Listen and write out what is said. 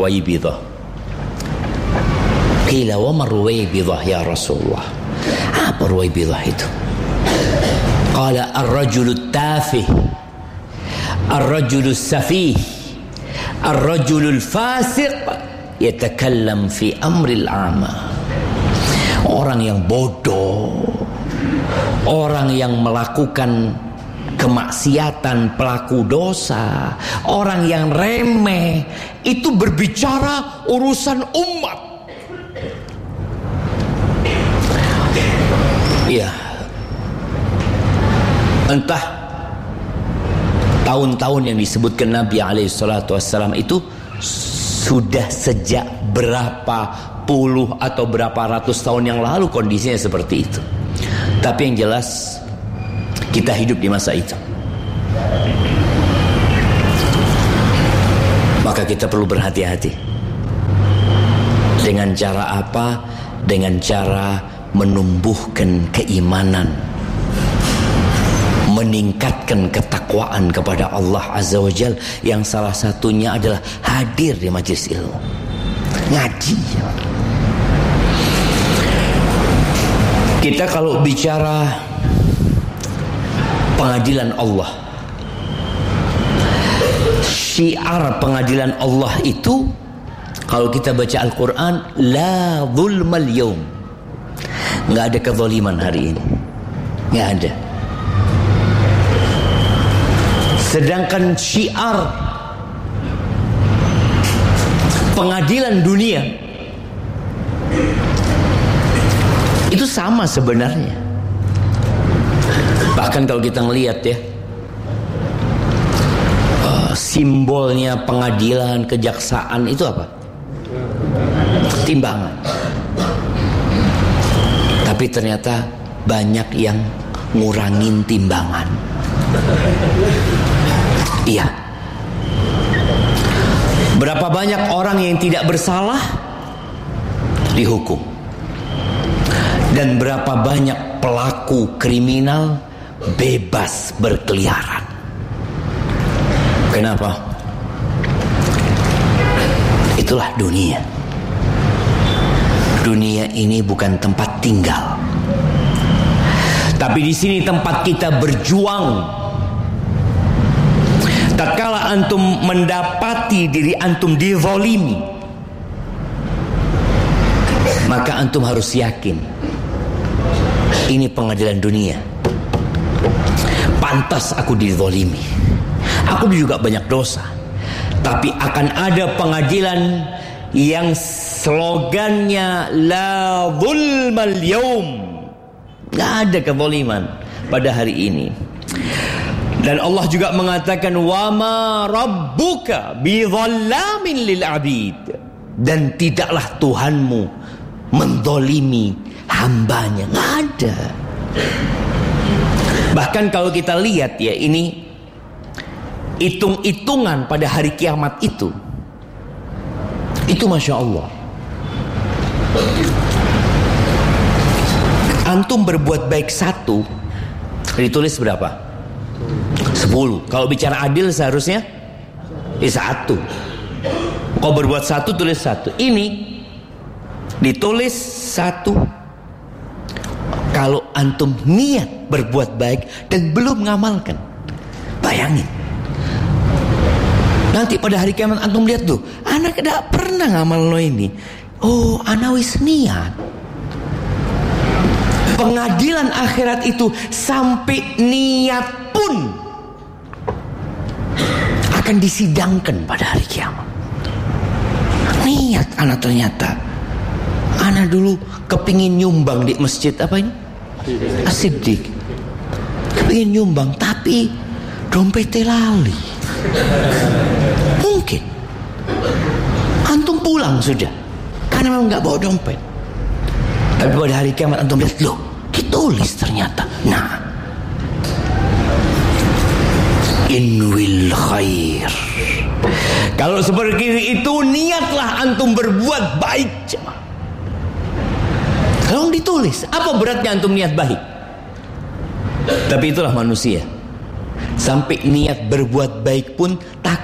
Ruwaibidah. Qila wa ma Ruwaibidah ya Rasulullah? Apa Ruwaibidah itu? Qala ar-rajulu tafih, ar-rajulu safih, ar-rajulu fasiq yatakallam fi amril ama. Orang yang bodoh, orang yang melakukan kemaksiatan, pelaku dosa, orang yang remeh, itu berbicara urusan umat. Iya, entah tahun-tahun yang disebutkan Nabi SAW itu sudah sejak berapa puluh atau berapa ratus tahun yang lalu kondisinya seperti itu. Tapi yang jelas kita hidup di masa itu. Maka kita perlu berhati-hati. Dengan cara apa? Dengan cara menumbuhkan keimanan, meningkatkan ketakwaan kepada Allah Azza wa Jalla, yang salah satunya adalah hadir di majelis ilmu, ngaji. Kita kalau bicara pengadilan Allah, syiar pengadilan Allah itu, kalau kita baca Al-Quran, la zulmal yaum, nggak ada kezaliman hari ini, nggak ada. Sedangkan syiar pengadilan dunia itu sama sebenarnya. Bahkan kalau kita ngelihat ya, simbolnya pengadilan, kejaksaan itu apa? Timbangan. Tapi ternyata banyak yang ngurangin timbangan. Iya. Berapa banyak orang yang tidak bersalah dihukum, dan berapa banyak pelaku kriminal bebas berkeliaran. Kenapa? Itulah dunia. Dunia ini bukan tempat tinggal, tapi di sini tempat kita berjuang. Tatkala antum mendapati diri antum dizalimi, maka antum harus yakin ini pengadilan dunia. Pantas aku dizalimi, aku juga banyak dosa, tapi akan ada pengadilan yang slogannya la zulmal yaum, gak ada kezaliman pada hari ini. Dan Allah juga mengatakan wa ma rabbuka bidzallamin lil abid, dan tidaklah Tuhanmu menzalimi hambanya, nggak ada. Bahkan kalau kita lihat ya, ini hitung-hitungan pada hari kiamat itu Masya Allah. Antum berbuat baik 1 ditulis berapa? 10. Kalau bicara adil seharusnya 1. Kalau berbuat 1 tulis 1. Ini ditulis 1. Kalau antum niat berbuat baik dan belum ngamalkan, bayangin. Nanti pada hari kiamat antum lihat tuh, anak tidak pernah ngamal lo ini. Oh, anak wis niat. Pengadilan akhirat itu sampai niat pun akan disidangkan pada hari kiamat. Niat anak ternyata, anak dulu kepingin nyumbang di masjid apa ini? As-Siddiq. Kepingin nyumbang tapi dompetnya lali. Mungkin antum pulang sudah, karena memang nggak bawa dompet. Tapi pada hari kiamat antum lihat, loh, ditulis ternyata. Nah, inwil khair. Kalau seperti itu, niatlah antum berbuat baik. Kalau ditulis, apa beratnya antum niat baik? Tapi itulah manusia. Sampai niat berbuat baik pun takut